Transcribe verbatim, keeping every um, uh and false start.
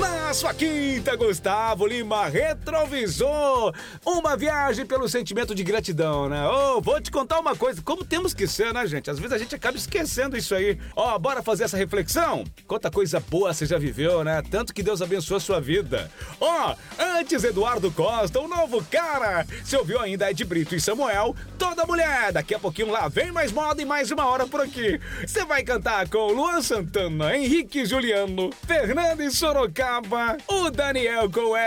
Na sua quinta, Gustavo Lima, Retrovisor. Uma viagem pelo sentimento de gratidão, né? Ô, oh, vou te contar uma coisa, como temos que ser, né, gente? Às vezes a gente acaba esquecendo isso aí. Ó, oh, bora fazer essa reflexão? Quanta coisa boa você já viveu, né? Tanto que Deus abençoe a sua vida. Ó, oh, antes Eduardo Costa, o novo cara. Você ouviu ainda Ed Brito e Samuel, Toda Mulher. Daqui a pouquinho lá vem mais moda e mais uma hora por aqui. Você vai cantar com Luan Santana, Henrique Juliano, Fernando e Sorocaba, o Daniel com